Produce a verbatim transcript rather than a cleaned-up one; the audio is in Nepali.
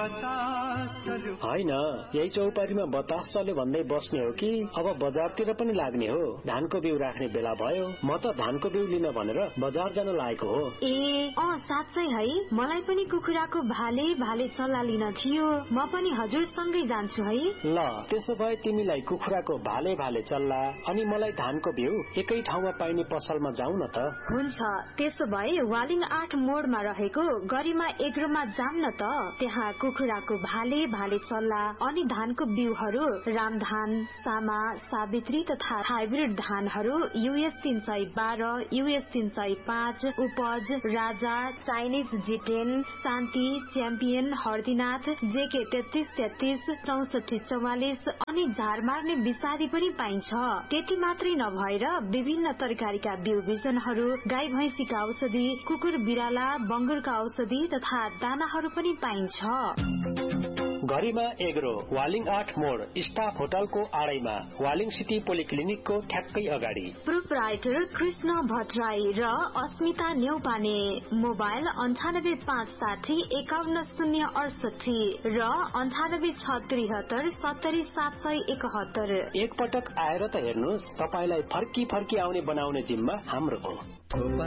होइन, यही चौपारीमा बतास चल्यो भन्दै बस्ने हो कि अब बजारतिर पनि लाग्ने हो? धानको बिउ राख्ने बेला भयो, म त धानको बिउ लिन भनेर बजार जान लागेको हो। ए अँ साँच्चै है, मलाई पनि कुखुराको भाले भाले चल्ला लिन थियो। म पनि हजुरसँगै जान्छु है। ल त्यसो भए तिमीलाई कुखुराको भाले भाले चल्ला अनि मलाई धानको बिउ एकै ठाउँमा पाइने पसलमा जाउँ न त। हुन्छ, त्यसो भए वालिङ आठ मोडमा रहेको गरिमा एग्रोमा जाम न त। त्यहाँ कुखुराको भाले भाले चल्ला अनि धानको बिउहरू रामधान, सामा, सावित्री तथा हाइब्रिड धानहरू युएस तीन सय बाह्र, युएस तीन सय पाँच, उपज, राजा, चाइनिज जिटेन, शान्ति, च्याम्पियन, हर्दीनाथ, जेके तेत्तीस तेत्तीस, चौसठी चौवालिस अनि झार मार्ने विषादी पनि पाइन्छ। त्यति मात्रै नभएर विभिन्न तरकारीका बिउ बिजनहरू, गाई भैंसीका औषधि, कुकुर बिराला, बंगुरका औषधि तथा दानाहरू पनि पाइन्छ। गरिमा एग्रो, वालिङ आठ मोड, स्टाफ होटलको आडैमा, वालिङ सिटी पोलिक्लिनिकको ठ्याक्कै अगाडि। प्रोप्राइटर कृष्ण भट्टराई र अस्मिता न्यौपाने। मोबाइल अन्ठानब्बे पाँच साठी एकाउन्न शून्य अडसठी र अन्ठानब्बे छ त्रिहत्तर सत्तरी सात सय एकहत्तर। एकपटक आएर त हेर्नुहोस्, तपाईलाई फर्की फर्की आउने बनाउने जिम्मा हाम्रो हो।